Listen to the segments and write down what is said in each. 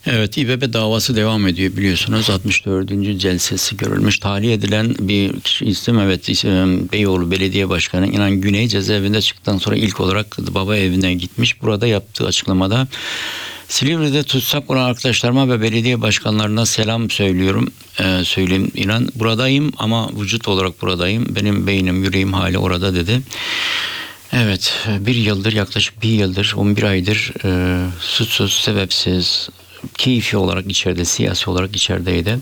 Evet, İBB davası devam ediyor biliyorsunuz. 64. celsesi görülmüş. Tahliye edilen bir kişi isim, evet, Beyoğlu Belediye Başkanı İnan Güney cezaevinde çıktıktan sonra ilk olarak baba evine gitmiş. Burada yaptığı açıklamada Silivri'de tutsak olan arkadaşlarıma ve belediye başkanlarına selam söylüyorum. Söyleyeyim İnan. Buradayım ama vücut olarak buradayım. Benim beynim, yüreğim hala orada dedi. Evet, bir yıldır, yaklaşık bir yıldır, 11 aydır suçsuz, sebepsiz, keyfi olarak içeride, siyasi olarak içerideydi.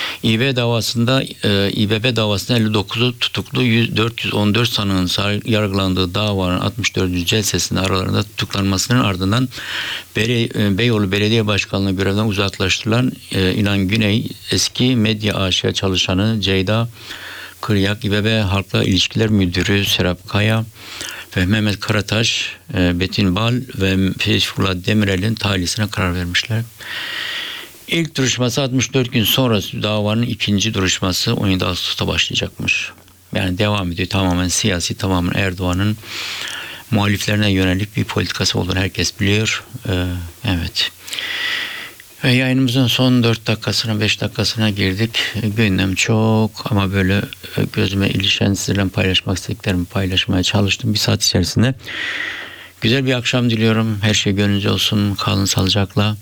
İBB davasında 59'u tutuklu, 414 sanığın yargılandığı davanın 64. celsesinde aralarında tutuklanmasının ardından Beyoğlu Belediye Başkanlığı görevden uzaklaştırılan İnan Güney, eski Medya AŞ çalışanı Ceyda Kıryak, İBB Halkla İlişkiler Müdürü Serap Kaya ve Mehmet Karataş, Betin Bal ve Feyzullah Demirel'in tahliyesine karar vermişler. İlk duruşması 64 gün sonra, davanın ikinci duruşması 17 Ağustos'ta başlayacakmış. Yani devam ediyor, tamamen siyasi, tamamen Erdoğan'ın muhaliflerine yönelik bir politikası olduğunu herkes biliyor. Evet. Ve yayınımızın son 4 dakikasına, 5 dakikasına girdik. Gündem çok ama böyle gözüme ilişen, sizlerle paylaşmak istediklerimi paylaşmaya çalıştım. Bir saat içerisinde. Güzel bir akşam diliyorum. Her şey gönlünüzce olsun. Kalın sağlıcakla.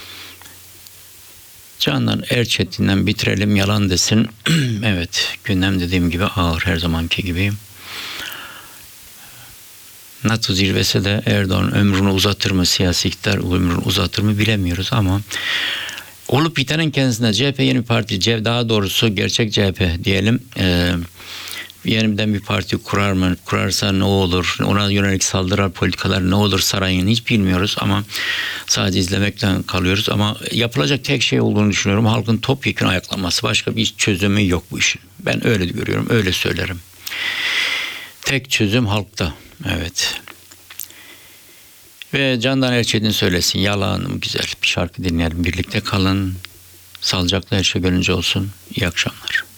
Canan Erçetin'den bitirelim. Yalan desin. Evet. Gündem dediğim gibi ağır, her zamanki gibi. NATO zirvesi de Erdoğan ömrünü uzatır mı, siyasi iktidar ömrünü uzatır mı bilemiyoruz ama olup bitenin kendisinde CHP yeni bir parti, daha doğrusu gerçek CHP diyelim, yeniden bir parti kurar mı, kurarsa ne olur, ona yönelik saldırı politikalar ne olur sarayın, hiç bilmiyoruz ama sadece izlemekten kalıyoruz. Ama yapılacak tek şey olduğunu düşünüyorum, halkın topyekun ayaklanması, başka bir çözümü yok bu işin. Ben öyle görüyorum, öyle söylerim. Tek çözüm halkta. Evet. Ve Candan Erçetin söylesin. Yalanım güzel. Bir şarkı dinleyelim. Birlikte kalın. Sağlıcakla, her şey gönlünce olsun. İyi akşamlar.